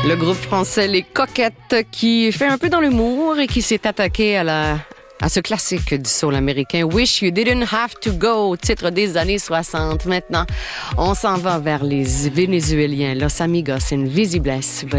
Le groupe français Les Coquettes qui fait un peu dans l'humour et qui s'est attaqué à ce classique du soul américain Wish You Didn't Have to Go, titre des années 60. Maintenant, on s'en va vers les Vénézuéliens, Los Amigos Invisibles.